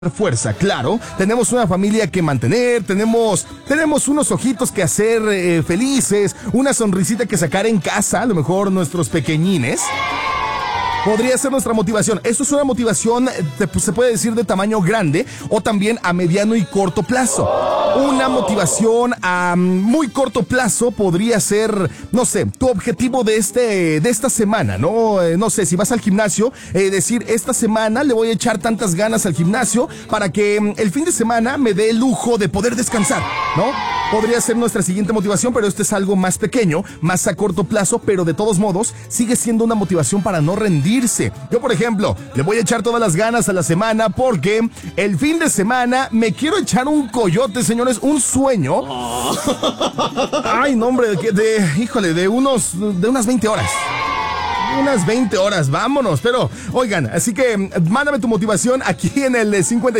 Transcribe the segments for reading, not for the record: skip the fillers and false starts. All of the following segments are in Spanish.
fuerza, claro, tenemos una familia que mantener, tenemos unos ojitos que hacer felices, una sonrisita que sacar en casa, a lo mejor nuestros pequeñines. Podría ser nuestra motivación. Esto es una motivación, se puede decir, de tamaño grande o también a mediano y corto plazo. Una motivación a muy corto plazo podría ser, no sé, tu objetivo de esta semana, ¿no? No sé, si vas al gimnasio, decir, esta semana le voy a echar tantas ganas al gimnasio para que el fin de semana me dé el lujo de poder descansar, ¿no? Podría ser nuestra siguiente motivación, pero esto es algo más pequeño, más a corto plazo, pero de todos modos sigue siendo una motivación para no rendirse. Yo, por ejemplo, le voy a echar todas las ganas a la semana porque el fin de semana me quiero echar un coyote, señores, un sueño. Ay, no, hombre, híjole, de unas 20 horas. Unas 20 horas, vámonos. Pero, oigan, así que mándame tu motivación aquí en el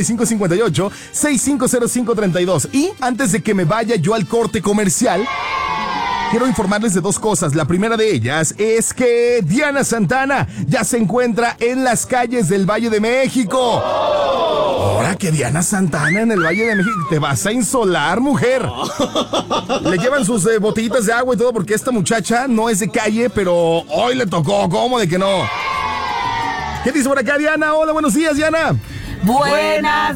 5558-650532. Y antes de que me vaya yo al corte comercial, quiero informarles de dos cosas. La primera de ellas es que Diana Santana ya se encuentra en las calles del Valle de México. Ahora que Diana Santana en el Valle de México, te vas a insolar, mujer. Le llevan sus botellitas de agua y todo porque esta muchacha no es de calle, pero hoy le tocó. ¿Cómo de que no? ¿Qué dice por acá, Diana? Hola, buenos días, Diana. Buenas.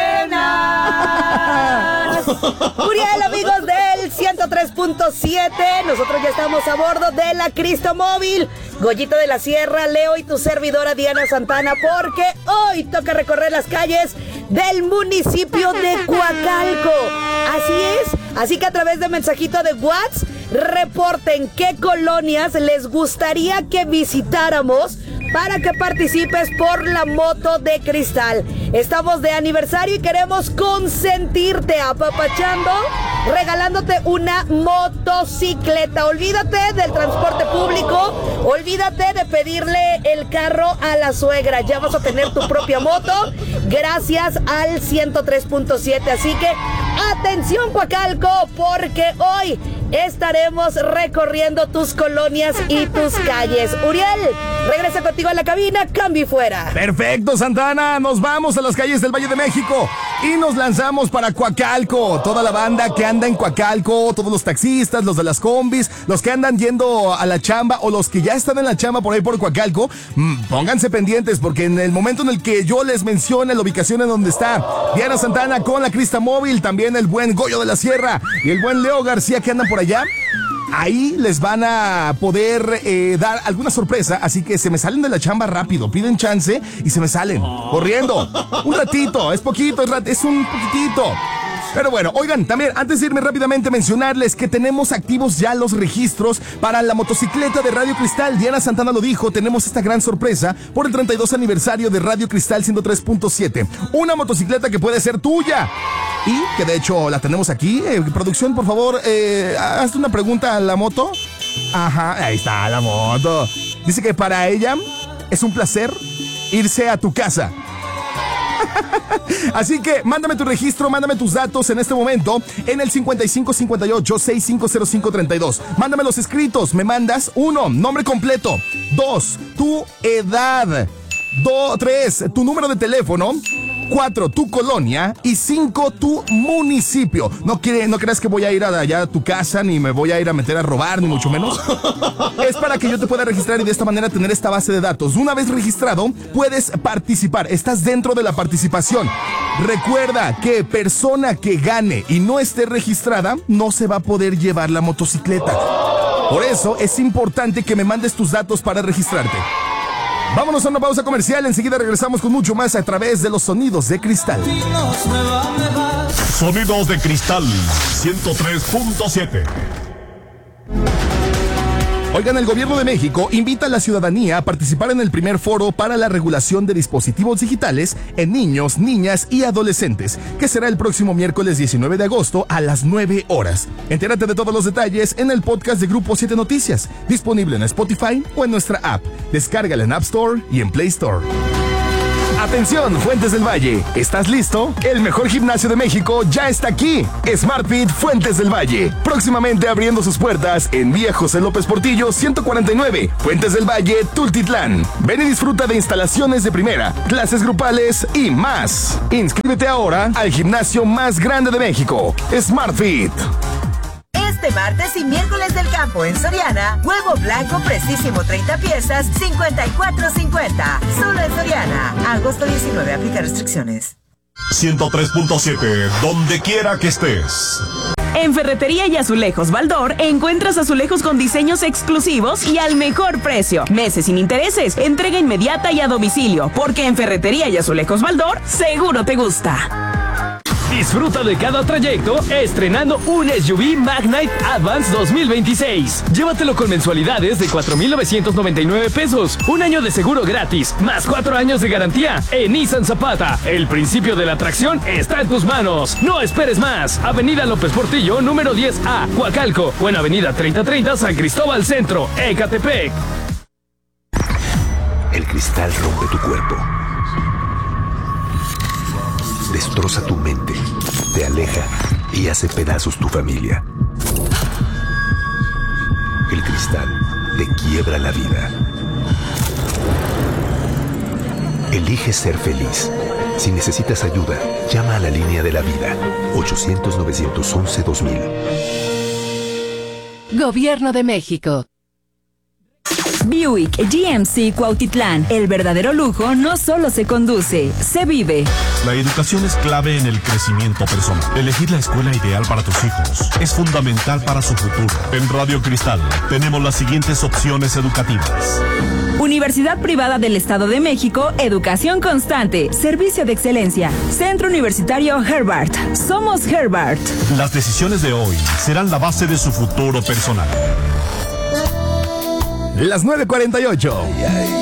Uriel, amigos del 103.7. Nosotros ya estamos a bordo de la Cristo Móvil. Goyito de la Sierra, Leo y tu servidora Diana Santana, porque hoy toca recorrer las calles del municipio de Coacalco. Así es. Así que a través de mensajito de WhatsApp, reporten qué colonias les gustaría que visitáramos para que participes por la moto de cristal. Estamos de aniversario y queremos consentirte apapachando, regalándote una motocicleta. Olvídate del transporte público, olvídate de pedirle el carro a la suegra. Ya vas a tener tu propia moto gracias al 103.7. Así que atención, Coacalco, porque hoy estaremos recorriendo tus colonias y tus calles. Uriel, regresa contigo a la cabina, cambio y fuera. Perfecto, Santana, nos vamos a las calles del Valle de México y nos lanzamos para Coacalco. Toda la banda que anda en Coacalco, todos los taxistas, los de las combis, los que andan yendo a la chamba o los que ya están en la chamba por ahí por Coacalco, pónganse pendientes porque en el momento en el que yo les mencione la ubicación en donde está Diana Santana con la Crista Móvil, también el buen Goyo de la Sierra y el buen Leo García que andan por allá, ahí les van a poder dar alguna sorpresa, así que se me salen de la chamba rápido, piden chance y se me salen, corriendo. Un ratito, es poquito, es un poquitito. Pero bueno, oigan, también antes de irme rápidamente mencionarles que tenemos activos ya los registros para la motocicleta de Radio Cristal. Diana Santana lo dijo, tenemos esta gran sorpresa por el 32 aniversario de Radio Cristal 103.7. Una motocicleta que puede ser tuya. Y que de hecho la tenemos aquí. Producción, por favor, hazte una pregunta a la moto. Ajá, ahí está la moto. Dice que para ella es un placer irse a tu casa. Así que mándame tu registro, mándame tus datos en este momento en el 5558-650532. Mándame los escritos, me mandas 1, nombre completo, 2, tu edad, 3, tu número de teléfono, 4, tu colonia y 5, tu municipio. No creas que voy a ir allá a tu casa, ni me voy a ir a meter a robar, ni mucho menos. Es para que yo te pueda registrar y de esta manera tener esta base de datos. Una vez registrado, puedes participar. Estás dentro de la participación. Recuerda que persona que gane y no esté registrada, no se va a poder llevar la motocicleta. Por eso es importante que me mandes tus datos para registrarte. Vámonos a una pausa comercial, enseguida regresamos con mucho más a través de los sonidos de cristal. Sonidos de cristal 103.7. Oigan, el gobierno de México invita a la ciudadanía a participar en el primer foro para la regulación de dispositivos digitales en niños, niñas y adolescentes, que será el próximo miércoles 19 de agosto a las 9 horas. Entérate de todos los detalles en el podcast de Grupo 7 Noticias, disponible en Spotify o en nuestra app. Descárgala en App Store y en Play Store. Atención, Fuentes del Valle, ¿estás listo? El mejor gimnasio de México ya está aquí. SmartFit Fuentes del Valle, próximamente abriendo sus puertas en Vía José López Portillo 149, Fuentes del Valle, Tultitlán. Ven y disfruta de instalaciones de primera, clases grupales y más. Inscríbete ahora al gimnasio más grande de México, SmartFit. Este martes y miércoles del campo en Soriana, huevo blanco precisísimo 30 piezas, 54.50. Solo en Soriana. Agosto 19, aplica restricciones. 103.7, donde quiera que estés. En Ferretería y Azulejos Baldor encuentras azulejos con diseños exclusivos y al mejor precio. Meses sin intereses, entrega inmediata y a domicilio, porque en Ferretería y Azulejos Baldor seguro te gusta. Disfruta de cada trayecto estrenando un SUV Magnite Advance 2026. Llévatelo con mensualidades de 4,999 pesos, un año de seguro gratis, más 4 años de garantía. En Nissan Zapata, el principio de la atracción está en tus manos. No esperes más. Avenida López Portillo, número 10A, Coacalco, o en Avenida 3030, San Cristóbal Centro, Ecatepec. El cristal rompe tu cuerpo, destroza tu mente, te aleja y hace pedazos tu familia. El cristal te quiebra la vida. Elige ser feliz. Si necesitas ayuda, llama a la línea de la vida, 800-911-2000. Gobierno de México. Buick GMC Cuautitlán. El verdadero lujo no solo se conduce, se vive. La educación es clave en el crecimiento personal. Elegir la escuela ideal para tus hijos es fundamental para su futuro. En Radio Cristal tenemos las siguientes opciones educativas. Universidad Privada del Estado de México, educación constante, servicio de excelencia. Centro Universitario Herbart. Somos Herbart. Las decisiones de hoy serán la base de su futuro personal. Las 9:48.